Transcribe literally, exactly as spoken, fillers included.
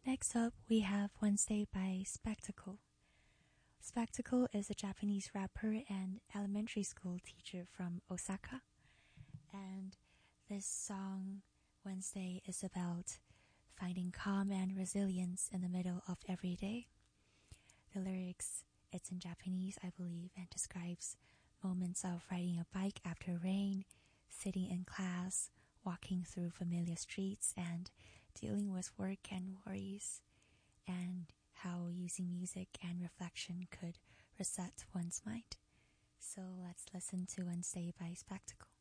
Next up, we have Wednesday by Spectacle. Spectacle is a Japanese rapper and elementary school teacher from Osaka. And this song, Wednesday, is about finding calm and resilience in the middle of every day. The lyrics, it's in Japanese, I believe, and describes moments of riding a bike after rain, sitting in class, walking through familiar streets, and dealing with work and worries, and how using music and reflection could reset one's mind. So let's listen to Wednesday by Spectacle.